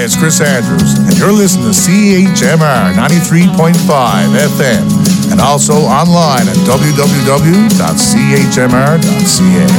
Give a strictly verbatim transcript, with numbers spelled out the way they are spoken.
it's Chris Andrews, and you're listening to C H M R ninety-three point five F M, and also online at w w w dot c h m r dot c a.